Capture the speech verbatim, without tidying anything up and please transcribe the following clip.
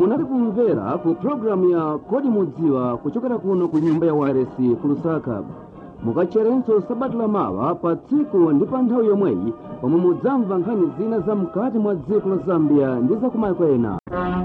munali kumvera ku programu ya Kodi Mudziwa kuchokera kuno ku nyumba ya waresi ku Lusaka. Mukacherenso sabata la mawa pa tsiku ndi pa nthawi yomweyi pomwe mudzamva nkhani zina za mkati mwa dziko la Zambia ndi za kumayiko ena.